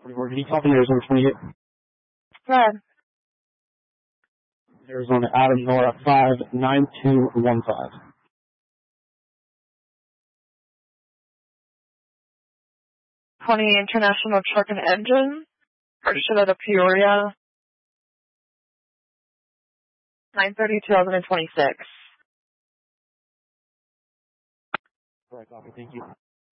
Can you copy Arizona 28? Good. Arizona Adam Nora 59215. 20 International Truck and Engine. Purchase out of Peoria. 9/30/2026. Right, copy. Thank you.